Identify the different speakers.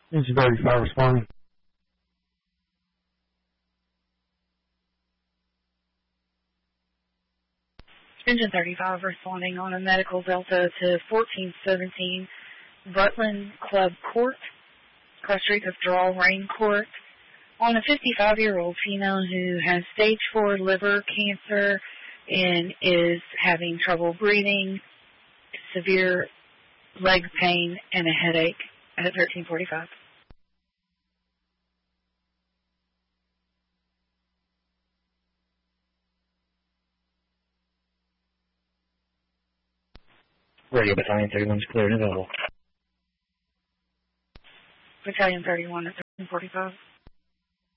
Speaker 1: Engine 35 responding.
Speaker 2: Engine 35 responding on a medical Delta to 1417 Rutland Club Court, Cross Street Withdrawal Rain Court, on a 55-year-old female who has stage 4 liver cancer and is having trouble breathing, severe leg pain, and a headache at 1345.
Speaker 3: Radio Battalion 31 is clear and available.
Speaker 2: Battalion 31 at 1345.